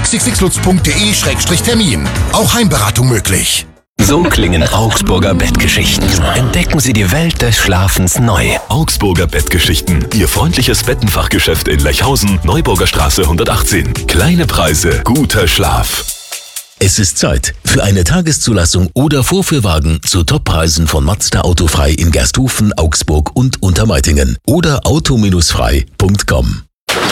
xxlutz.de/termin. Auch Heimberatung möglich. So klingen Augsburger Bettgeschichten. Entdecken Sie die Welt des Schlafens neu. Augsburger Bettgeschichten. Ihr freundliches Bettenfachgeschäft in Lechhausen, Neuburger Straße 118. Kleine Preise, guter Schlaf. Es ist Zeit für eine Tageszulassung oder Vorführwagen zu Toppreisen von Mazda Autofrei in Gersthofen, Augsburg und Untermeitingen oder auto-frei.com.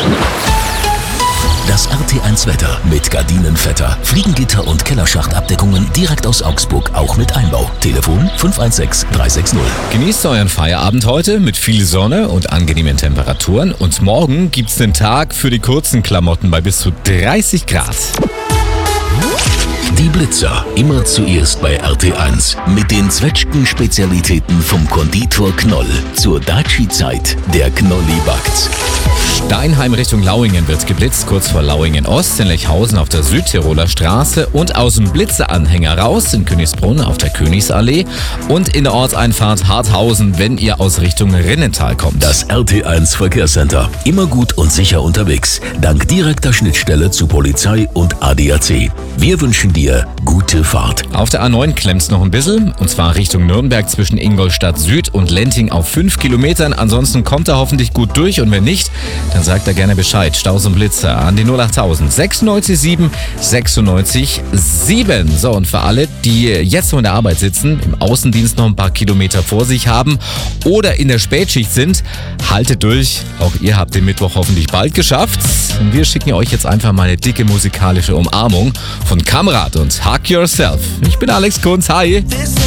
Das RT1 Wetter mit Gardinenvetter, Fliegengitter und Kellerschachtabdeckungen direkt aus Augsburg, auch mit Einbau. Telefon 516 360. Genießt euren Feierabend heute mit viel Sonne und angenehmen Temperaturen. Und morgen gibt's den Tag für die kurzen Klamotten bei bis zu 30 Grad. Die Blitzer, immer zuerst bei RT1. Mit den Zwetschgen-Spezialitäten vom Konditor Knoll. Zur Daci-Zeit, der Knolli backt's. Steinheim Richtung Lauingen wird geblitzt, kurz vor Lauingen Ost, in Lechhausen auf der Südtiroler Straße und aus dem Blitzeanhänger raus in Königsbrunn auf der Königsallee und in der Ortseinfahrt Harthausen, wenn ihr aus Richtung Rinnental kommt. Das RT1 Verkehrscenter. Immer gut und sicher unterwegs. Dank direkter Schnittstelle zu Polizei und ADAC. Wir wünschen dir gute Fahrt. Auf der A9 klemmt's noch ein bisschen, und zwar Richtung Nürnberg zwischen Ingolstadt Süd und Lenting auf 5 Kilometern. Ansonsten kommt er hoffentlich gut durch, und wenn nicht, dann sagt er gerne Bescheid. Staus und Blitzer an die 08000 96 7 96 7. So, und für alle, die jetzt noch in der Arbeit sitzen, im Außendienst noch ein paar Kilometer vor sich haben oder in der Spätschicht sind, haltet durch. Auch ihr habt den Mittwoch hoffentlich bald geschafft. Und wir schicken euch jetzt einfach mal eine dicke musikalische Umarmung von Kamrat und Hug Yourself. Ich bin Alex Kunz. Hi.